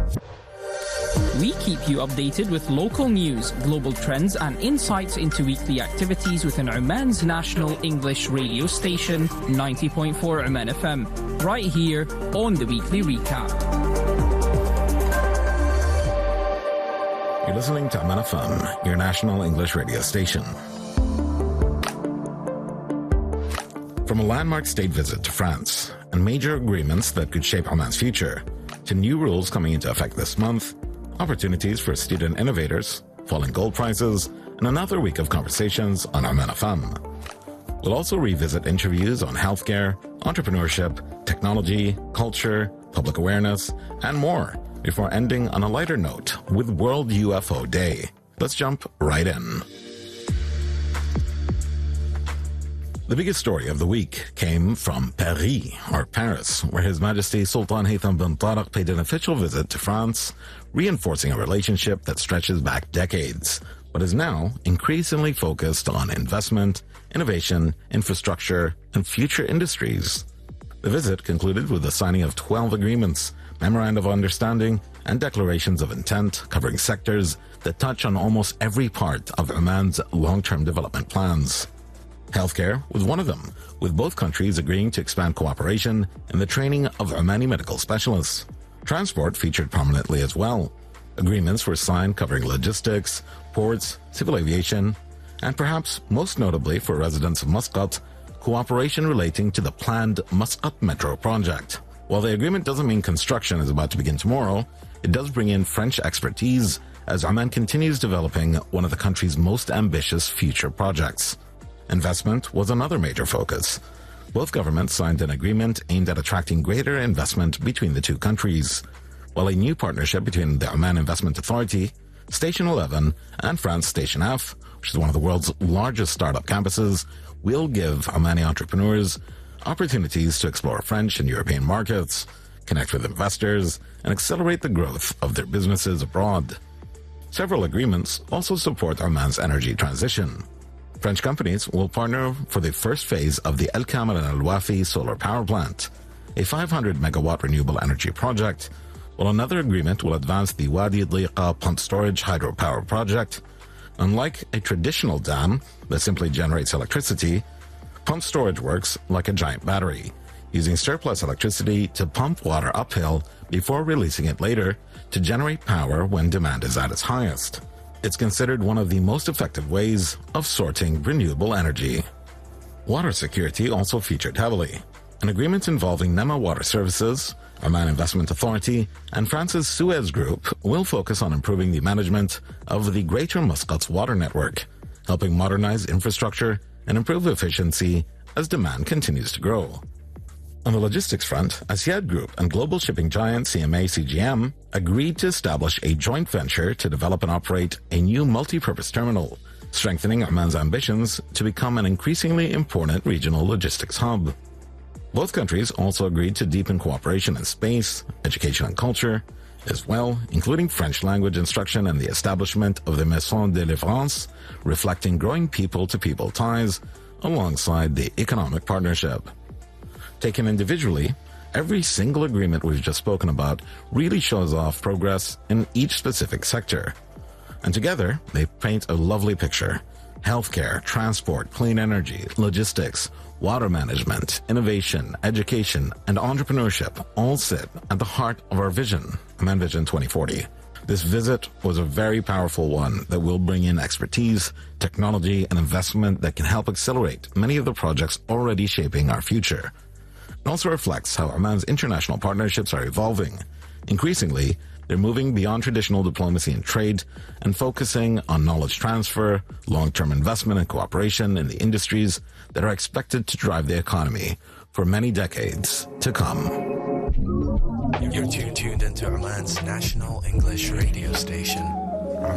We keep you updated with local news, global trends, and insights into weekly activities within Oman's national English radio station, 90.4 Oman FM, right here on the Weekly Recap. You're listening to Oman FM, your national English radio station. From a landmark state visit to France and major agreements that could shape Oman's future, to new rules coming into effect this month, opportunities for student innovators, falling gold prices, and another week of conversations on Oman FM. We'll also revisit interviews on healthcare, entrepreneurship, technology, culture, public awareness, and more before ending on a lighter note with World UFO Day. Let's jump right in. The biggest story of the week came from Paris, where His Majesty Sultan Haytham bin Tariq paid an official visit to France, reinforcing a relationship that stretches back decades, but is now increasingly focused on investment, innovation, infrastructure, and future industries. The visit concluded with the signing of 12 agreements, memoranda of understanding, and declarations of intent covering sectors that touch on almost every part of Oman's long-term development plans. Healthcare was one of them, with both countries agreeing to expand cooperation in the training of Omani medical specialists. Transport featured prominently as well. Agreements were signed covering logistics, ports, civil aviation, and perhaps most notably for residents of Muscat, cooperation relating to the planned Muscat Metro project. While the agreement doesn't mean construction is about to begin tomorrow, it does bring in French expertise as Oman continues developing one of the country's most ambitious future projects. Investment was another major focus. Both governments signed an agreement aimed at attracting greater investment between the two countries, while a new partnership between the Oman Investment Authority, Station 11, and France Station F, which is one of the world's largest startup campuses, will give Omani entrepreneurs opportunities to explore French and European markets, connect with investors, and accelerate the growth of their businesses abroad. Several agreements also support Oman's energy transition. French companies will partner for the first phase of the El Kamal and Al Wafi solar power plant, a 500-megawatt renewable energy project, while another agreement will advance the Wadi Dliqa pump storage hydropower project. Unlike a traditional dam that simply generates electricity, pump storage works like a giant battery, using surplus electricity to pump water uphill before releasing it later to generate power when demand is at its highest. It's considered one of the most effective ways of sorting renewable energy. Water security also featured heavily. An agreement involving Nema Water Services, Oman Investment Authority, and France's Suez Group will focus on improving the management of the Greater Muscat's water network, helping modernize infrastructure and improve efficiency as demand continues to grow. On the logistics front, Asyad Group and global shipping giant CMA CGM agreed to establish a joint venture to develop and operate a new multi-purpose terminal, strengthening Oman's ambitions to become an increasingly important regional logistics hub. Both countries also agreed to deepen cooperation in space, education and culture, as well, including French language instruction and the establishment of the Maison de l'Évrance, reflecting growing people-to-people ties alongside the economic partnership. Taken individually, every single agreement we've just spoken about really shows off progress in each specific sector. And together, they paint a lovely picture. Healthcare, transport, clean energy, logistics, water management, innovation, education, and entrepreneurship all sit at the heart of our vision, Oman Vision 2040. This visit was a very powerful one that will bring in expertise, technology, and investment that can help accelerate many of the projects already shaping our future. It also reflects how Oman's international partnerships are evolving. Increasingly, they're moving beyond traditional diplomacy and trade and focusing on knowledge transfer, long-term investment and cooperation in the industries that are expected to drive the economy for many decades to come. You're tuned into Oman's national English radio station,